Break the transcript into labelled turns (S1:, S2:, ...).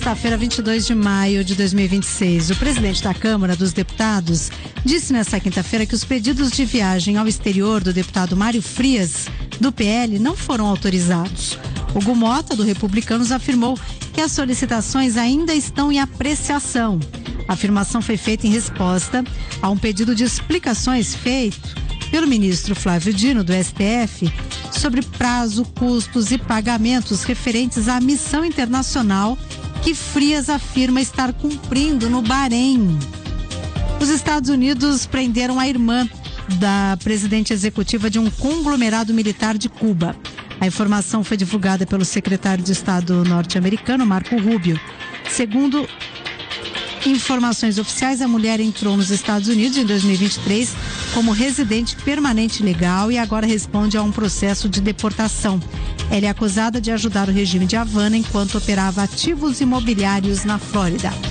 S1: sexta-feira, 22 de maio de 2026. O presidente da Câmara dos Deputados disse nesta quinta-feira que os pedidos de viagem ao exterior do deputado Mário Frias, do PL, não foram autorizados. Hugo Mota, do Republicanos, afirmou que as solicitações ainda estão em apreciação. A afirmação foi feita em resposta a um pedido de explicações feito pelo ministro Flávio Dino, do STF, sobre prazo, custos e pagamentos referentes à missão internacional que Frias afirma estar cumprindo no Bahrein. Os Estados Unidos prenderam a irmã da presidente executiva de um conglomerado militar de Cuba. A informação foi divulgada pelo secretário de Estado norte-americano, Marco Rubio. Segundo informações oficiais, a mulher entrou nos Estados Unidos em 2023 como residente permanente legal e agora responde a um processo de deportação. Ela é acusada de ajudar o regime de Havana enquanto operava ativos imobiliários na Flórida.